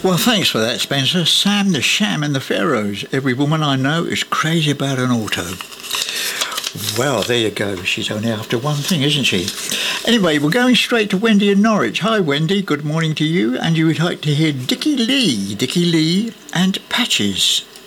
Well, thanks for that, Spencer. Sam the Sham and the Pharaohs. Every woman I know is crazy about an auto. Well, there you go. She's only after one thing, isn't she? Anyway, we're going straight to Wendy in Norwich. Hi, Wendy. Good morning to you. And you would like to hear Dickie Lee and Patches.